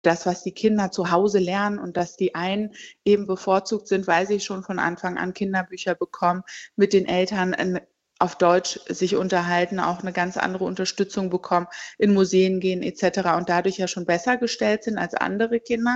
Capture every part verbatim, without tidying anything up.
das, was die Kinder zu Hause lernen und dass die einen eben bevorzugt sind, weil sie schon von Anfang an Kinderbücher bekommen, mit den Eltern in, auf Deutsch sich unterhalten, auch eine ganz andere Unterstützung bekommen, in Museen gehen et cetera und dadurch ja schon besser gestellt sind als andere Kinder,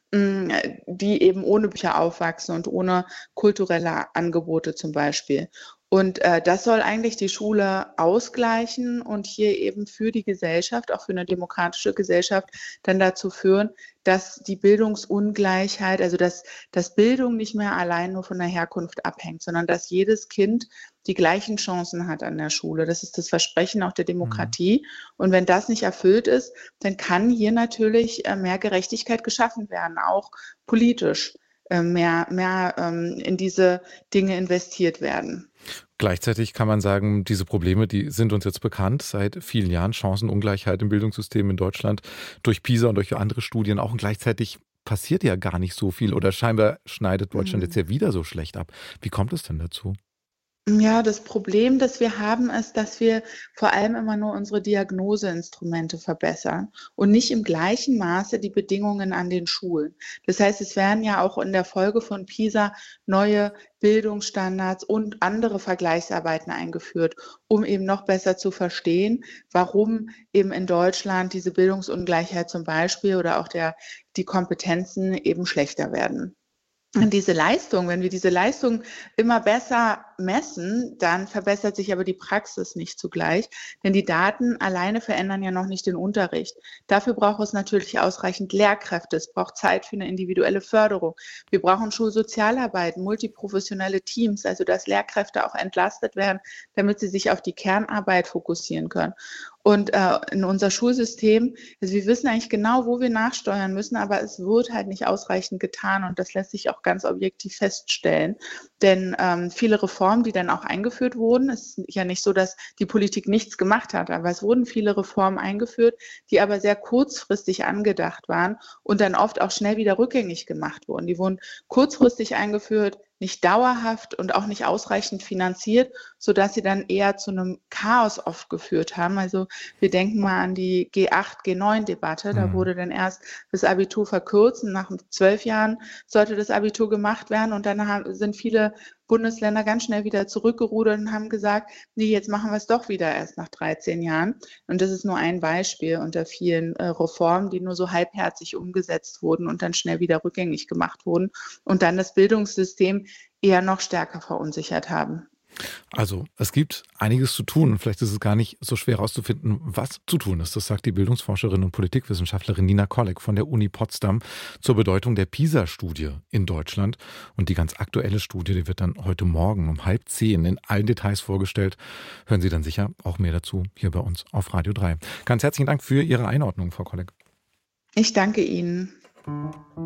die eben ohne Bücher aufwachsen und ohne kulturelle Angebote zum Beispiel. Und äh, das soll eigentlich die Schule ausgleichen und hier eben für die Gesellschaft, auch für eine demokratische Gesellschaft, dann dazu führen, dass die Bildungsungleichheit, also dass, dass Bildung nicht mehr allein nur von der Herkunft abhängt, sondern dass jedes Kind die gleichen Chancen hat an der Schule. Das ist das Versprechen auch der Demokratie. Mhm. Und wenn das nicht erfüllt ist, dann kann hier natürlich äh, mehr Gerechtigkeit geschaffen werden, auch politisch äh, mehr, mehr ähm, in diese Dinge investiert werden. Gleichzeitig kann man sagen, diese Probleme, die sind uns jetzt bekannt seit vielen Jahren. Chancenungleichheit im Bildungssystem in Deutschland durch PISA und durch andere Studien auch. Und gleichzeitig passiert ja gar nicht so viel oder scheinbar schneidet Deutschland mhm. jetzt ja wieder so schlecht ab. Wie kommt es denn dazu? Ja, das Problem, das wir haben, ist, dass wir vor allem immer nur unsere Diagnoseinstrumente verbessern und nicht im gleichen Maße die Bedingungen an den Schulen. Das heißt, es werden ja auch in der Folge von PISA neue Bildungsstandards und andere Vergleichsarbeiten eingeführt, um eben noch besser zu verstehen, warum eben in Deutschland diese Bildungsungleichheit zum Beispiel oder auch der, die Kompetenzen eben schlechter werden. Und diese Leistung, wenn wir diese Leistung immer besser messen, dann verbessert sich aber die Praxis nicht zugleich, denn die Daten alleine verändern ja noch nicht den Unterricht. Dafür braucht es natürlich ausreichend Lehrkräfte, es braucht Zeit für eine individuelle Förderung. Wir brauchen Schulsozialarbeiten, multiprofessionelle Teams, also dass Lehrkräfte auch entlastet werden, damit sie sich auf die Kernarbeit fokussieren können. Und äh, in unser Schulsystem, also wir wissen eigentlich genau, wo wir nachsteuern müssen, aber es wird halt nicht ausreichend getan und das lässt sich auch ganz objektiv feststellen. Denn ähm, viele Reformen, die dann auch eingeführt wurden, es ist ja nicht so, dass die Politik nichts gemacht hat, aber es wurden viele Reformen eingeführt, die aber sehr kurzfristig angedacht waren und dann oft auch schnell wieder rückgängig gemacht wurden. Die wurden kurzfristig eingeführt, nicht dauerhaft und auch nicht ausreichend finanziert, sodass sie dann eher zu einem Chaos oft geführt haben. Also wir denken mal an die G acht, G neun Debatte. Da wurde dann erst das Abitur verkürzt und nach zwölf Jahren sollte das Abitur gemacht werden. Und dann haben, sind viele Bundesländer ganz schnell wieder zurückgerudert und haben gesagt, nee, jetzt machen wir es doch wieder erst nach dreizehn Jahren. Und das ist nur ein Beispiel unter vielen äh, Reformen, die nur so halbherzig umgesetzt wurden und dann schnell wieder rückgängig gemacht wurden und dann das Bildungssystem eher noch stärker verunsichert haben. Also es gibt einiges zu tun und vielleicht ist es gar nicht so schwer herauszufinden, was zu tun ist. Das sagt die Bildungsforscherin und Politikwissenschaftlerin Nina Kolleg von der Uni Potsdam zur Bedeutung der PISA-Studie in Deutschland. Und die ganz aktuelle Studie, die wird dann heute Morgen um halb zehn in allen Details vorgestellt. Hören Sie dann sicher auch mehr dazu hier bei uns auf Radio drei. Ganz herzlichen Dank für Ihre Einordnung, Frau Kolleg. Ich danke Ihnen.